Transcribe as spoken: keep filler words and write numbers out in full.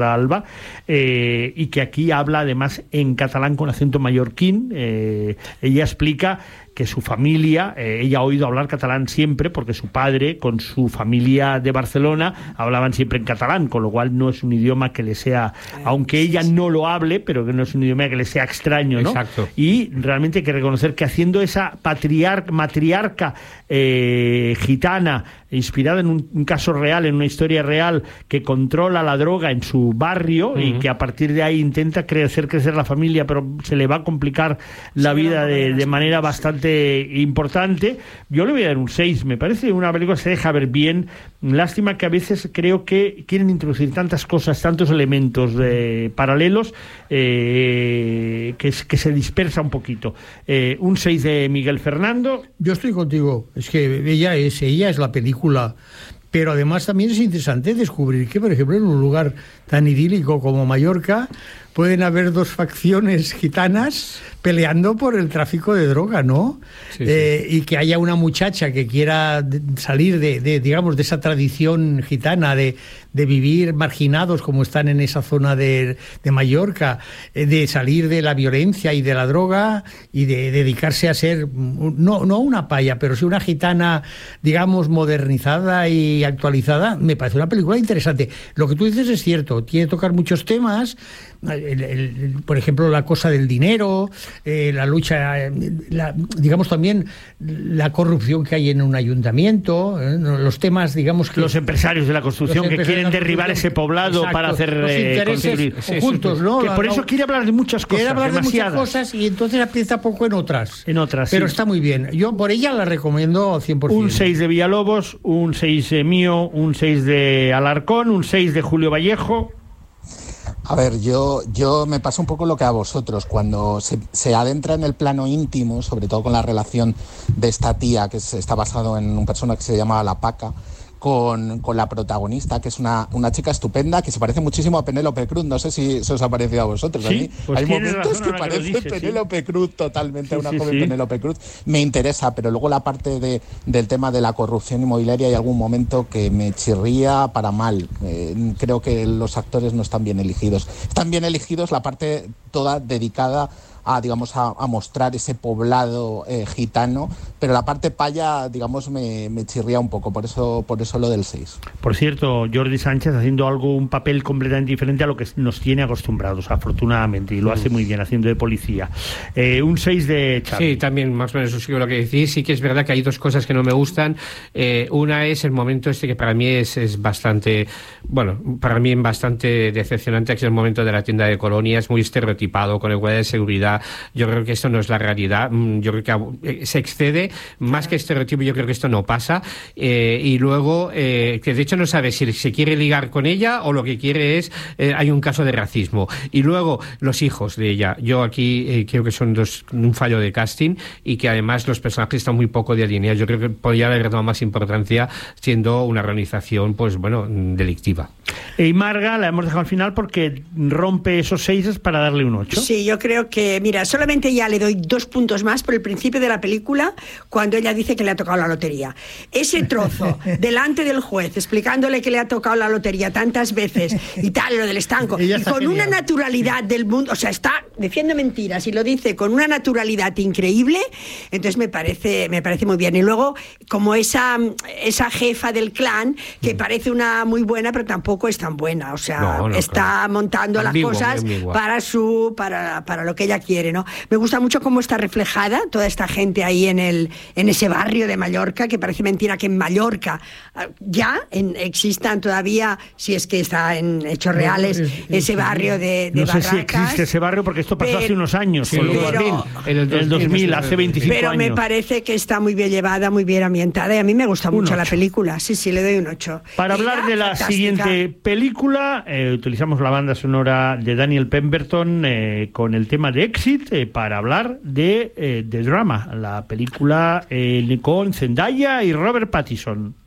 Alba, eh, y que aquí habla además en catalán con acento mallorquín. Eh, ella explica que su familia, eh, ella ha oído hablar catalán siempre porque su padre con su familia de Barcelona hablaban siempre en catalán, con lo cual no es un idioma que le sea, aunque ella no lo hable, pero que no es un idioma que le sea extraño, ¿no? Exacto. Y realmente hay que reconocer que haciendo esa patriar matriarca eh, gitana, inspirada en un, un caso real, en una historia real, que controla la droga en su barrio, uh-huh, y que a partir de ahí intenta crecer, crecer la familia, pero se le va a complicar la sí, vida de, de manera bastante importante. Yo le voy a dar un seis. Me parece una película que se deja ver bien. Lástima que a veces creo que quieren introducir tantas cosas, tantos elementos eh, paralelos, eh, que, que se dispersa un poquito. Eh, un seis de Miguel Fernando. Yo estoy contigo. Es que ella es, ella es la película. Pero además también es interesante descubrir que, por ejemplo, en un lugar tan idílico como Mallorca pueden haber dos facciones gitanas peleando por el tráfico de droga, ¿no? Sí, eh, sí. Y que haya una muchacha que quiera salir de, de digamos, de esa tradición gitana de, de vivir marginados como están en esa zona de, de Mallorca, eh, de salir de la violencia y de la droga y de dedicarse a ser, no, no una paya, pero sí una gitana, digamos, modernizada y actualizada. Me parece una película interesante. Lo que tú dices es cierto, tiene que tocar muchos temas. El, el, el, por ejemplo, la cosa del dinero, eh, la lucha, eh, la, digamos también la corrupción que hay en un ayuntamiento, eh, los temas, digamos que los empresarios de la construcción que quieren derribar ese poblado. Exacto, para hacer los intereses eh, juntos, ¿no? Que por eso quiere hablar de muchas cosas, quiere hablar demasiadas. de muchas cosas y entonces aprieta poco en otras. En otras, pero sí. Está muy bien. Yo por ella la recomiendo al cien por ciento. Un seis de Villalobos, un seis mío, un seis de Alarcón, un seis de Julio Vallejo. A ver, yo, yo me pasa un poco lo que a vosotros, cuando se, se adentra en el plano íntimo, sobre todo con la relación de esta tía, que es, está basado en un personaje que se llama La Paca, con, con la protagonista, que es una, una chica estupenda, que se parece muchísimo a Penélope Cruz. No sé si se os ha parecido a vosotros. Sí, a mí pues hay momentos que que parece dice, Penélope sí. Cruz totalmente, sí, una sí, joven sí. Penélope Cruz. Me interesa, pero luego la parte de, del tema de la corrupción inmobiliaria hay algún momento que me chirría para mal. Eh, creo que los actores no están bien elegidos. Están bien elegidos la parte toda dedicada a, digamos, a, a mostrar ese poblado eh, gitano, pero la parte paya, digamos, me, me chirría un poco, por eso, por eso lo del seis. Por cierto, Jordi Sánchez haciendo algo, un papel completamente diferente a lo que nos tiene acostumbrados, afortunadamente, y lo hace muy bien, haciendo de policía. Eh, un seis de Charlie. Sí, también más o menos sigo lo que decís. Sí que es verdad que hay dos cosas que no me gustan. Eh, una es el momento este que para mí es, es bastante, bueno, para mí bastante decepcionante, que es el momento de la tienda de colonias, muy estereotipado, con el guardia de seguridad. Yo creo que esto no es la realidad. Yo creo que se excede, más que estereotipo, yo creo que esto no pasa. Eh, y luego, eh, que de hecho no sabe si se quiere ligar con ella o lo que quiere es, eh, hay un caso de racismo. Y luego, los hijos de ella. Yo aquí eh, creo que son dos, un fallo de casting, y que además los personajes están muy poco delineados. Yo creo que podría haber dado más importancia siendo una organización, pues bueno, delictiva. Y Marga la hemos dejado al final porque rompe esos seises para darle un ocho. Sí, yo creo que, mira, solamente ya le doy dos puntos más por el principio de la película, cuando ella dice que le ha tocado la lotería. Ese trozo delante del juez explicándole que le ha tocado la lotería tantas veces y tal, lo del estanco, y con genial. Una naturalidad del mundo, o sea, está diciendo mentiras y lo dice con una naturalidad increíble. Entonces me parece, me parece muy bien. Y luego, como esa, esa jefa del clan, que mm. parece una muy buena, pero tampoco es tan buena, o sea, no, no, está claro. montando ambigua, las cosas para su para, para lo que ella quiere, ¿no? Me gusta mucho cómo está reflejada toda esta gente ahí en el en ese barrio de Mallorca, que parece mentira que en Mallorca ya en, existan todavía, si es que está en hechos reales, no, es, es, ese barrio de, de no barracas. No sé si existe ese barrio, porque esto pasó pero, hace unos años, sí, pero, en el dos mil, el dos mil hace veinticinco pero años. Pero me parece que está muy bien llevada, muy bien ambientada, y a mí me gusta mucho la película. Sí, sí, le doy un ocho. Para Ella, hablar de la fantástica. siguiente película, eh, utilizamos la banda sonora de Daniel Pemberton eh, con el tema de Exit eh, para hablar de eh, The Drama, la película eh, con Zendaya y Robert Pattinson.